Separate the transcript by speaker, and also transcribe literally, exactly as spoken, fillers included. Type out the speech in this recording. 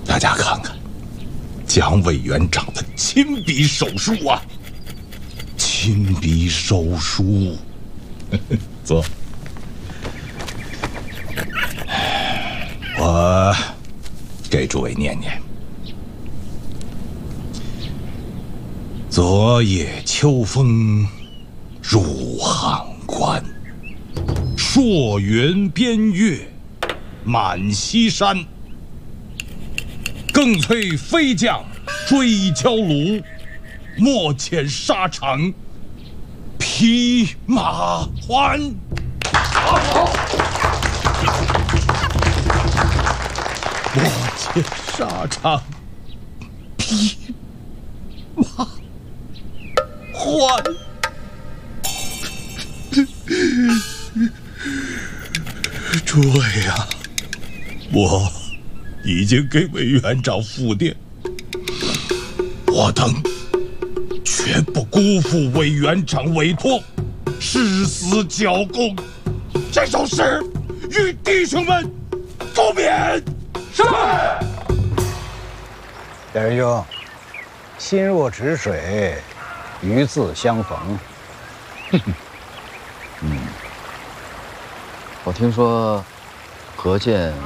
Speaker 1: 大家看看，蒋委员长的亲笔手书啊！亲笔手书，坐。我给诸位念念：昨夜秋风入汉关，朔云边月满西山。更催飞将追焦虏，莫遣沙场匹马还。好。莫遣沙场匹马还。诸位啊，我已经给委员长复电，我等绝不辜负委员长委托，誓死剿共。这首诗与弟兄们共勉。是。
Speaker 2: 戴仁兄，心若止水，鱼自相逢。
Speaker 3: 嗯，我听说何健